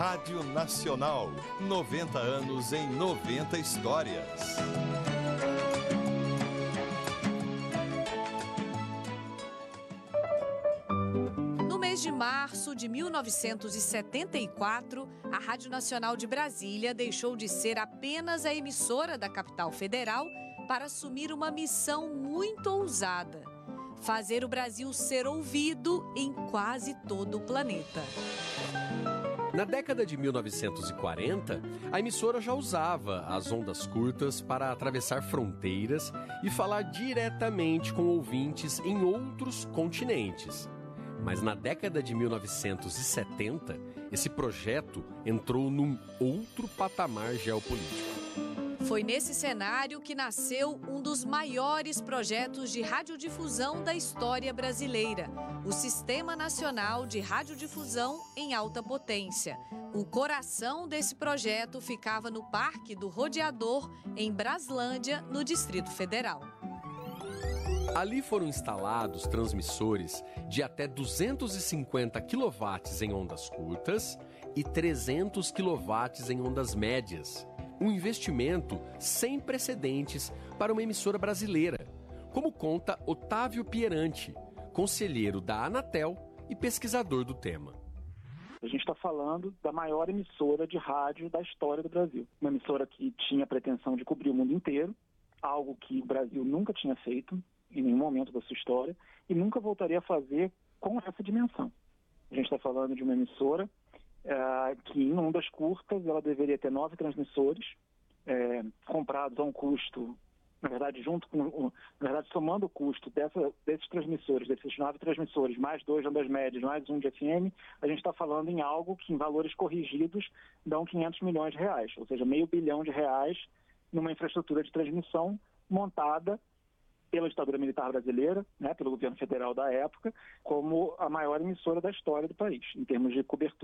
Rádio Nacional, 90 anos em 90 histórias. No mês de março de 1974, a Rádio Nacional de Brasília deixou de ser apenas a emissora da capital federal para assumir uma missão muito ousada: fazer o Brasil ser ouvido em quase todo o planeta. Na década de 1940, a emissora já usava as ondas curtas para atravessar fronteiras e falar diretamente com ouvintes em outros continentes. Mas na década de 1970, esse projeto entrou num outro patamar geopolítico. Foi nesse cenário que nasceu um dos maiores projetos de radiodifusão da história brasileira, o Sistema Nacional de Radiodifusão em Alta Potência. O coração desse projeto ficava no Parque do Rodeador, em Braslândia, no Distrito Federal. Ali foram instalados transmissores de até 250 kW em ondas curtas e 300 kW em ondas médias. Um investimento sem precedentes para uma emissora brasileira, como conta Otávio Pieranti, conselheiro da Anatel e pesquisador do tema. A gente está falando da maior emissora de rádio da história do Brasil. Uma emissora que tinha a pretensão de cobrir o mundo inteiro, algo que o Brasil nunca tinha feito em nenhum momento da sua história e nunca voltaria a fazer com essa dimensão. A gente está falando de uma emissora que em ondas curtas ela deveria ter 9 transmissores comprados a um custo, na verdade, somando o custo desses transmissores, desses 9 transmissores, mais 2 ondas médias, mais 1 de FM, a gente está falando em algo que em valores corrigidos dão 500 milhões de reais, ou seja, R$500 bilhão numa infraestrutura de transmissão montada pela ditadura militar brasileira, pelo governo federal da época, como a maior emissora da história do país, em termos de cobertura.